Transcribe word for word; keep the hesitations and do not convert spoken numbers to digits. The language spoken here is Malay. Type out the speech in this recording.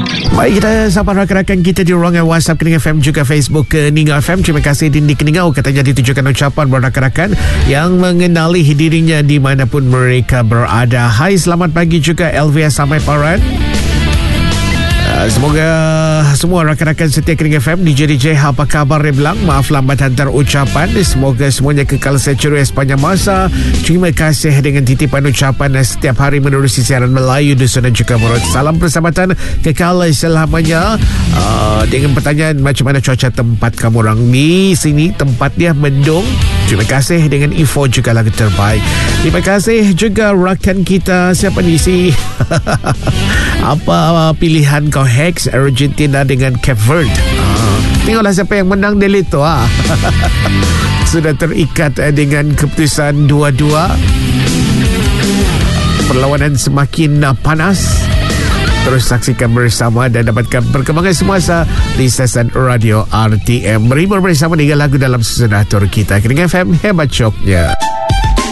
Baik, kita sapa rakan-rakan kita di ruangan WhatsApp Keningan F M juga Facebook Keningan F M. Terima kasih Dindi Keningau, katanya ditujukan ucapan buat rakan-rakan yang mengenali dirinya dimanapun mereka berada. Hai, selamat pagi juga Elvia Samai Paran. Uh, semoga semua rakan-rakan setia Keningan F M di J D J, apa khabar dia bilang? Maaf lambat hantar ucapan. Semoga semuanya kekal ceria sepanjang masa. Terima kasih dengan titipan ucapan setiap hari menerusi siaran Melayu Dusun dan juga Murut. Salam persahabatan kekal selamanya. Uh, dengan pertanyaan, macam mana cuaca tempat kamu orang? Di sini tempat dia mendung. Terima kasih dengan info juga lagu terbaik. Terima kasih juga rakan kita. Siapa ni si? Apa pilihan kau? Hex Argentina dengan Cape Verde. Ah, tengoklah siapa yang menang dari itu. Ah. Sudah terikat dengan keputusan dua dua. Perlawanan semakin panas. Terus saksikan bersama dan dapatkan perkembangan semasa di stesen radio R T M. Beri bersama dengan lagu dalam susunan atur kita. Keningan F M, hebat syoknya.